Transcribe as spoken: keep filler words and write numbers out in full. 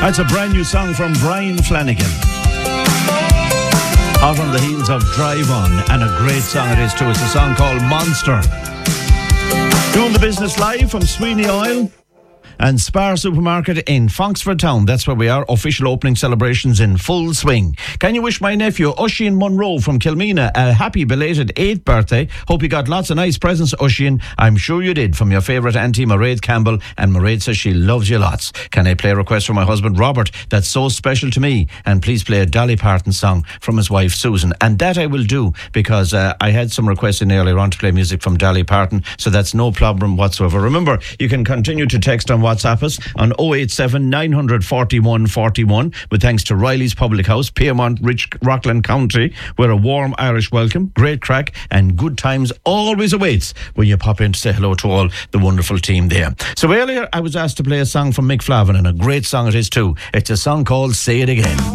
That's a brand new song from Brian Flanagan. Hot on the heels of Drive On, and a great song it is too. It's a song called Monster. Doing the business live from Sweeney Oil and Spar Supermarket in Fonksford Town. That's where we are. Official opening celebrations in full swing. Can you wish my nephew, Oisin Munro from Kilmena, a happy belated eighth birthday? Hope you got lots of nice presents, Oisin. I'm sure you did, from your favourite auntie, Mairead Campbell. And Mairead says she loves you lots. Can I play a request from my husband, Robert, that's so special to me? And please play a Dolly Parton song from his wife, Susan. And that I will do, because uh, I had some requests in earlier on to play music from Dolly Parton, so that's no problem whatsoever. Remember, you can continue to text on WhatsApp us on oh eight seven, nine four one, four one, with thanks to Riley's Public House, Piermont, Rich, Rockland County, where a warm Irish welcome, great crack and good times always awaits when you pop in to say hello to all the wonderful team there. So earlier I was asked to play a song from Mick Flavin, and a great song it is too. It's a song called Say It Again.